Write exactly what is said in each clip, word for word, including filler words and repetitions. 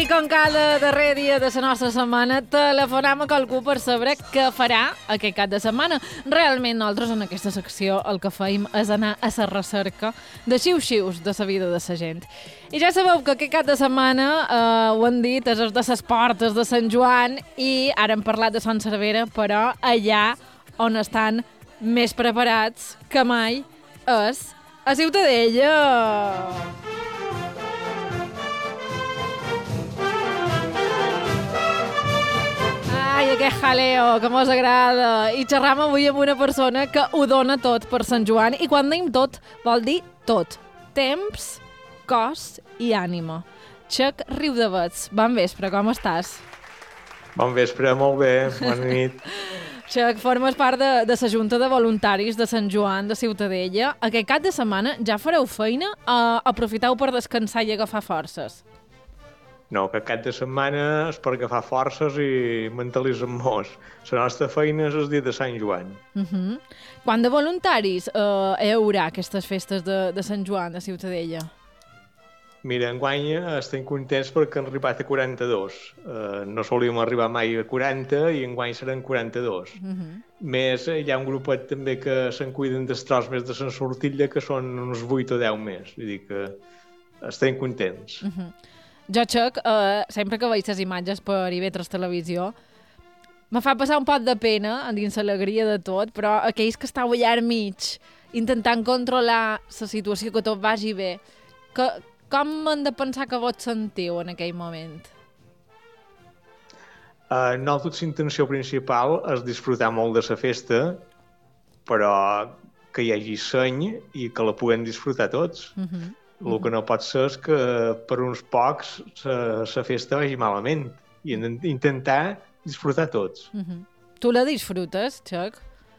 I com cada darrer dia de la nostra setmana, telefonem a qualcú per saber què farà aquest cap de setmana. Realment, nosaltres en aquesta secció el que feim és anar a la recerca de xiu-xius de la vida de la gent. I ja sabeu que aquest cap de setmana, eh, ho han dit, és el de les portes de Sant Joan i ara hem parlat de Sant Cervera, però allà on estan més preparats que mai és a Ciutadella. Ai, aquest jaleo, que mos agrada. I xerram avui amb una persona que ho dona tot per Sant Joan. I quan diem tot, vol dir tot. Temps, cos i ànima. Xac Riudavets, bon vespre, com estàs? Bon vespre, molt bé, bona nit. Xac, formes part de, de la Junta de Voluntaris de Sant Joan de Ciutadella. Aquest cap de setmana ja fareu feina? Uh, aprofiteu per descansar i agafar forces? No, que cap de setmana és per agafar forces i mentalitzar-nos. La nostra feina és el dia de Sant Joan. Uh -huh. Quant de voluntaris uh, hi haurà aquestes festes de, de Sant Joan de Ciutadella? Mira, enguany estem contents perquè han arribat a quaranta-dos. Uh, no solíem arribar mai a quaranta i enguany seran quaranta-dos. Uh -huh. Més, hi ha un grupet també que se'n cuiden dels tros més de Sant Sortilla, que són uns vuit o deu més. Vull dir que estem contents. Uh -huh. Jo, Xac, uh, sempre que veig les imatges per I V tres Televisió, me fa passar un poc de pena dins l'alegria de tot, però aquells que estàu allà al mig, intentant controlar la situació, que tot vagi bé, que, com hem de pensar que vos sentiu en aquell moment? Uh, nosaltres la intenció principal és disfrutar molt de la festa, però que hi hagi seny i que la puguem disfrutar tots. Uh -huh. El que no pot ser és que per uns pocs la festa vagi malament i intentar disfrutar tots. Uh -huh. Tu la disfrutes, Xac?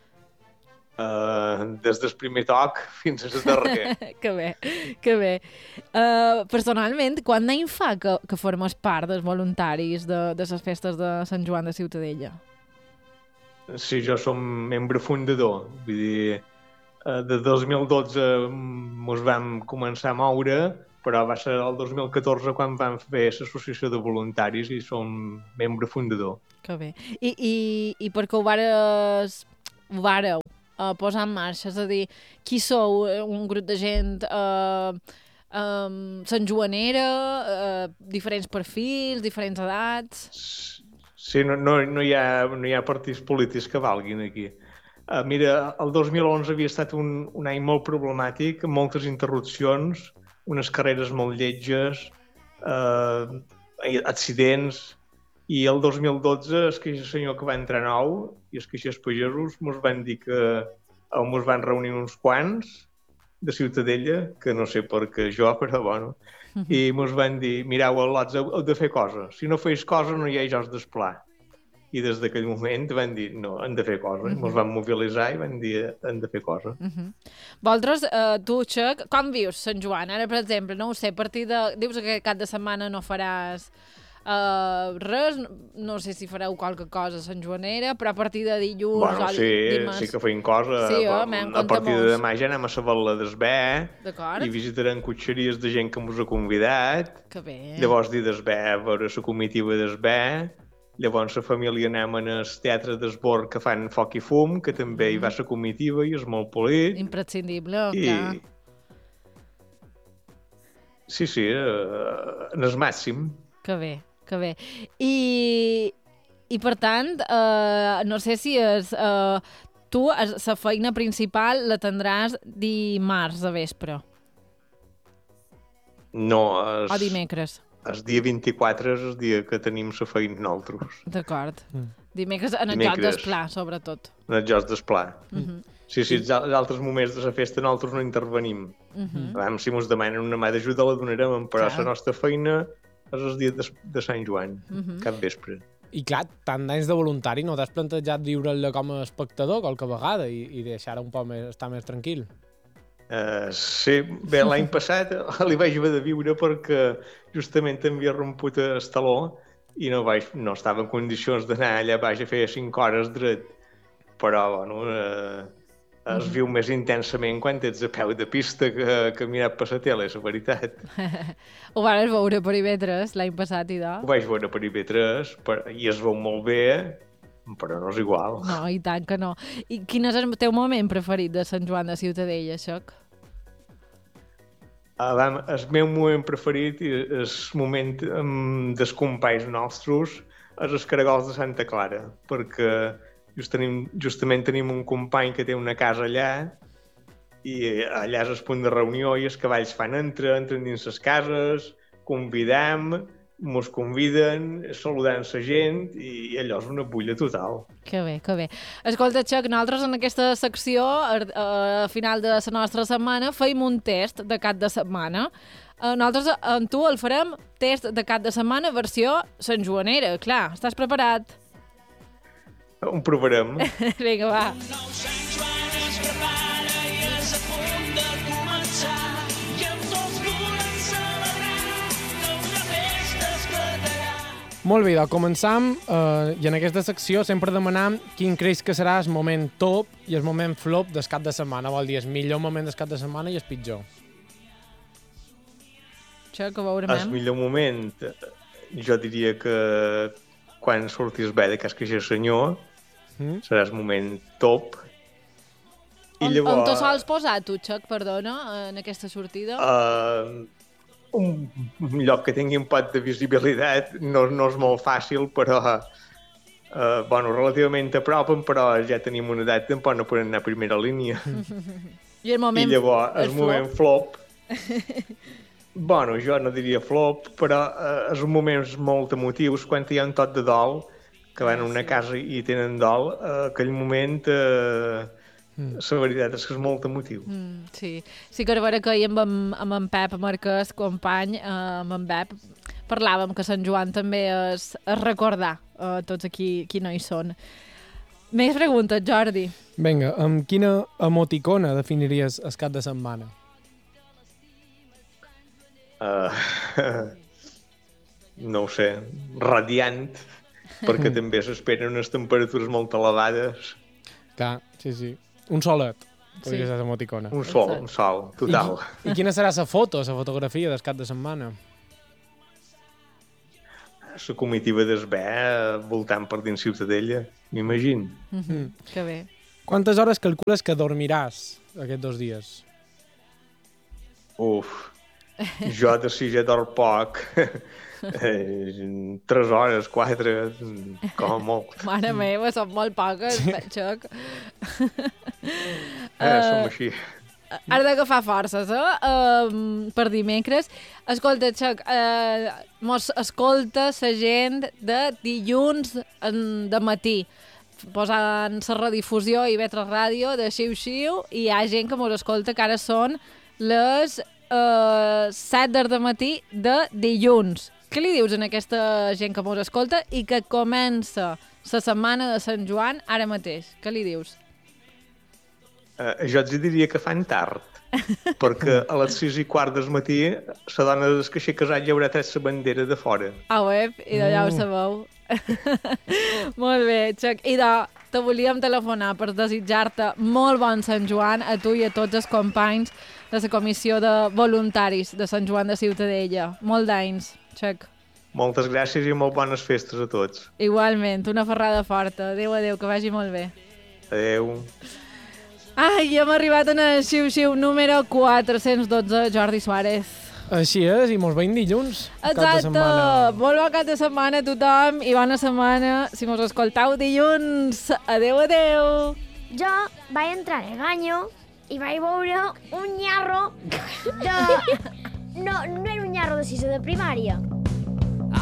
Uh, des del primer toc fins al darrer. Que bé, que bé. Uh, personalment, quant d'any fa que, que formes part dels voluntaris de, de les festes de Sant Joan de Ciutadella? Sí, jo som membre fundador. Vull dir, de dos mil dotze ens vam començar a moure, però va ser el dos mil catorze quan vam fer l'associació de voluntaris i som membre fundador. Que bé. I, i, i per què ho vares, ho vareu uh, posar en marxa? És a dir, qui sou? Un grup de gent uh, um, Sant Joanera, uh, diferents perfils, diferents edats? Sí, no, no, no, hi ha, no hi ha partits polítics que valguin aquí. Uh, mira, el dos mil onze havia estat un, un any molt problemàtic, amb moltes interrupcions, unes carreres molt lletges, uh, accidents, i el dos mil dotze el que senyor que va entrar nou i els queixers pagesos ens van dir que ens van reunir uns quants de Ciutadella, que no sé per què jo, però bueno, uh-huh. i ens van dir, mireu, al lots heu de fer coses, si no feis coses no hi ha jocs d'esplà. I des d'aquell moment van dir, no, hem de fer coses. Uh -huh. Ens van mobilitzar i van dir, hem de fer coses. Uh -huh. Vosaltres, uh, tu, Xac, com vius Sant Joan? Ara, per exemple, no ho sé, a partir de... Dius que cap de setmana no faràs uh, res, no sé si fareu qualque cosa a Sant Joanera, però a partir de dilluns... Bueno, sí, dimarts... sí que feim cosa. Sí, oh, a partir de demà ja anem a Sabadell d'Esbé i visitarem cotxeries de gent que ens ha convidat. Que bé. Llavors, dir d'Esbé, a veure la comitiva d'Esbé. Llavors la família anem al teatre d'Esbord que fan foc i fum, que també hi va la comitiva i és molt polit. Imprescindible, I... clar. Sí, sí, eh, en el màxim. Que bé, que bé. I, i per tant, eh, no sé si és... Eh, tu, la feina principal la tindràs dimarts a vespre. No, és... O dimecres. El dia vint-i-quatre és el dia que tenim la feina nosaltres. D'acord. Mm. Dimecres en el joc d'esplà, sobretot. En el joc d'esplà. Uh mhm. -huh. Sí, sí, els altres moments de la festa nosaltres no intervenim. Uh -huh. Vam, si ens demanen una mà d'ajuda la donarem, però clar, la nostra feina és el dia de, de Sant Joan, uh -huh. cap vespre. I clar, tant d'anys de voluntari, no t'has plantejat viure-la com a espectador qualque vegada i, i deixar un poc més, estar més tranquil? Uh, sí, bé, l'any passat li vaig haver de viure perquè justament em havia romput el taló i no, vaig, no estava en condicions d'anar allà baix a fer cinc hores dret. Però, bueno, uh, es viu més intensament quan ets a peu de pista que, que mirat per la tele, és la veritat. Ho vas veure per I V tres l'any passat, i de? Ho vaig veure per I V tres per, i es veu molt bé, però no és igual. No, i tant que no. I quin és el teu moment preferit de Sant Joan de Ciutadella, Xoc? El meu moment preferit és el moment um, dels companys nostres, és els caragols de Santa Clara, perquè just tenim, justament tenim un company que té una casa allà i allà és el punt de reunió i els cavalls fan entra, entren dins les cases, convidem, mos conviden, saludem la gent i allò és una bulla total. Que bé, que bé. Escolta, Xoc, nosaltres en aquesta secció, a final de la nostra setmana, feim un test de cap de setmana. Nosaltres amb tu el farem test de cap de setmana versió santjoanera. Clar, estàs preparat? Ho provarem. Vinga, va. Un nou Sant Joan es prepara i és a punt de començar i amb tots volem celebrar que una festa esclatarà. Molt bé, doncs començam eh, i en aquesta secció sempre demanam quin creus que serà el moment top i el moment flop del cap de setmana. Vol dir, el millor moment del cap de setmana i el pitjor. Xoc, que veurem. El millor moment, jo diria que quan sortis bé de cas que ja senyor, mm. serà el moment top. I on, llavors, on te sols posar, tu, Xoc, perdona, en aquesta sortida? Uh, un, un lloc que tingui un pot de visibilitat no, no és molt fàcil, però uh, bueno, relativament a prop, però ja tenim una edat tampoc no podem anar a primera línia. I, el moment, I llavors, el, el flop. moment flop... Bueno, jo no diria flop, però eh, és un moments molt emotius quan hi ha un tot de dol, que van a una casa i tenen dol, eh, aquell moment, eh, mm. la veritat és que és molt emotiu. Mm, sí. sí que era vera que ahir amb, en, amb en Pep Marquès, company, eh, amb en Pep, parlàvem que Sant Joan també és, és recordar eh, tots aquí qui no hi són. Més preguntes, Jordi. Vinga, amb quina emoticona definiries el cap de setmana? Uh, no ho sé, radiant, perquè també s'esperen unes temperatures molt elevades. Clar, sí, sí. Un solet, podria Sí. ser l'emoticona. Un sol, un sol, total. I, I quina serà la foto, la fotografia del cap de setmana? La comitiva d'Esbé voltant per dins Ciutadella, m'imagino. Mm-hmm. Que bé. Quantes hores calcules que dormiràs aquests dos dies? Uf, jo de si ja dorm poc, eh, tres hores, quatre, com a molt. Mare meva, són molt poques, Xoc. Eh, som així. Has d'agafar forces, eh? Um, per dimecres. Escolta, Xoc, uh, mos escolta la gent de dilluns en, de matí, posant la redifusió i vetre ràdio de xiu-xiu, i hi ha gent que mos escolta que ara són les uh, set del matí de dilluns. Què li dius a aquesta gent que mos escolta i que comença la setmana de Sant Joan ara mateix? Què li dius? Uh, jo els diria que fan tard, perquè a les sis i quart del matí la dona del caixer casat ja haurà tret la bandera de fora. Ah, web, i d'allà ho sabeu. Molt bé, Xoc. I de, te volíem telefonar per desitjar-te molt bon Sant Joan a tu i a tots els companys de la Comissió de Voluntaris de Sant Joan de Ciutadella. Molt d'anys, Xoc. Moltes gràcies i molt bones festes a tots. Igualment, una ferrada forta. Adéu, adéu, que vagi molt bé. Adéu. Ai, hem arribat en el xiu-xiu número quatre-cents dotze, Jordi Suárez. Així és, i mos veiem dilluns. Cap de Exacte, setmana. molt bon cap de setmana a tothom i bona setmana si mos escoltau dilluns. Adéu, adéu. Jo vaig entrar en el baño i vaig veure un nyarro de... No, no era un nyarro de sisè de primària.